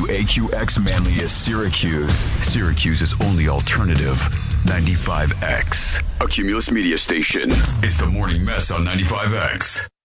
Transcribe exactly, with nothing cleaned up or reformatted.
A Q X Manlius Syracuse. Syracuse's only alternative. ninety-five X. A Cumulus media station. It's the Morning Mess on ninety-five X.